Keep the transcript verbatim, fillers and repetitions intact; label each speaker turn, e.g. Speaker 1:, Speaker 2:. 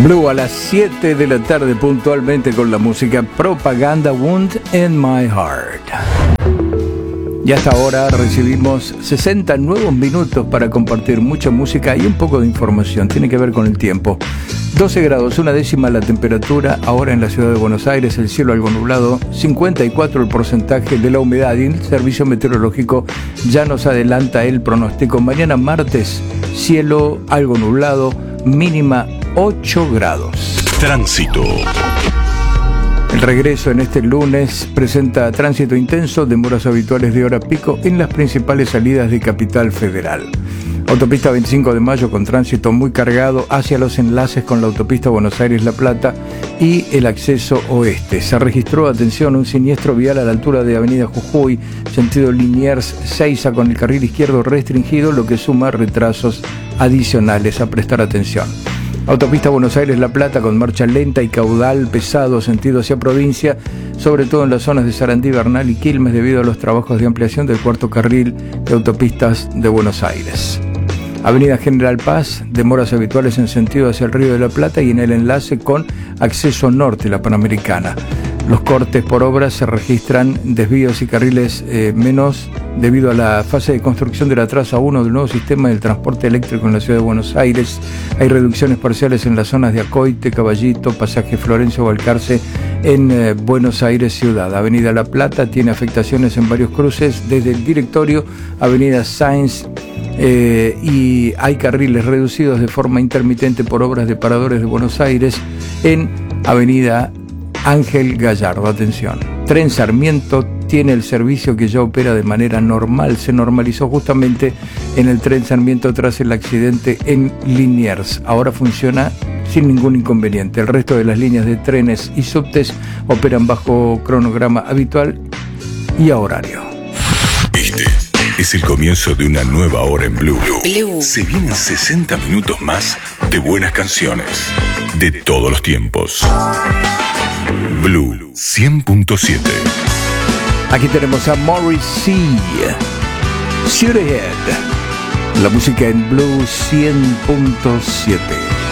Speaker 1: Blue a las siete de la tarde puntualmente con la música Propaganda Wound in My Heart. Y hasta ahora recibimos sesenta nuevos minutos para compartir mucha música y un poco de información. Tiene que ver con el tiempo. doce grados, una décima la temperatura. Ahora en la ciudad de Buenos Aires, el cielo algo nublado. cincuenta y cuatro el porcentaje de la humedad. Y el servicio meteorológico ya nos adelanta el pronóstico. Mañana martes, cielo algo nublado, mínima ocho grados.
Speaker 2: Tránsito.
Speaker 1: El regreso en este lunes presenta tránsito intenso, demoras habituales de hora pico en las principales salidas de Capital Federal. Autopista veinticinco de mayo con tránsito muy cargado hacia los enlaces con la autopista Buenos Aires-La Plata y el acceso oeste. Se registró, atención, un siniestro vial a la altura de Avenida Jujuy, sentido Liniers Seiza, con el carril izquierdo restringido, lo que suma retrasos adicionales a prestar atención. Autopista Buenos Aires-La Plata con marcha lenta y caudal pesado sentido hacia provincia, sobre todo en las zonas de Sarandí, Bernal y Quilmes, debido a los trabajos de ampliación del cuarto carril de autopistas de Buenos Aires. Avenida General Paz, demoras habituales en sentido hacia el Río de la Plata y en el enlace con acceso norte, la Panamericana. Los cortes por obras se registran desvíos y carriles eh, menos debido a la fase de construcción de la traza uno del nuevo sistema del transporte eléctrico en la ciudad de Buenos Aires. Hay reducciones parciales en las zonas de Acoite, Caballito, Pasaje Florencio Balcarce en eh, Buenos Aires ciudad. Avenida La Plata tiene afectaciones en varios cruces desde el directorio, Avenida Sáenz, eh, y hay carriles reducidos de forma intermitente por obras de paradores de Buenos Aires en Avenida Ángel Gallardo. Atención, Tren Sarmiento tiene el servicio que ya opera de manera normal. Se normalizó justamente en el Tren Sarmiento tras el accidente en Liniers. Ahora funciona sin ningún inconveniente. El resto de las líneas de trenes y subtes operan bajo cronograma habitual y a horario.
Speaker 2: Este es el comienzo de una nueva hora en Blue. Blue. Se vienen sesenta minutos más de buenas canciones de todos los tiempos. Blue cien punto siete.
Speaker 1: Aquí tenemos a Morrissey, Shoot Ahead. La música en Blue cien punto siete.